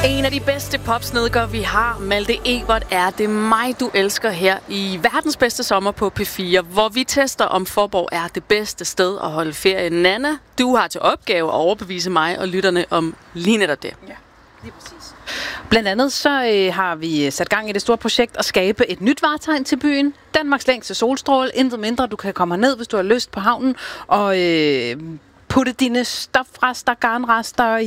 En af de bedste popsnedker, vi har, Malte Ebert, er Det mig, du elsker her i verdens bedste sommer på P4, hvor vi tester, om Fåborg er det bedste sted at holde ferie. Nanna, du har til opgave at overbevise mig og lytterne om lige netop det. Ja, lige præcis. Blandt andet så har vi sat gang i det store projekt at skabe et nyt vartegn til byen. Danmarks længste solstråle, intet mindre. Du kan komme herned, hvis du har lyst på havnen, og putte dine stofrester, garnrester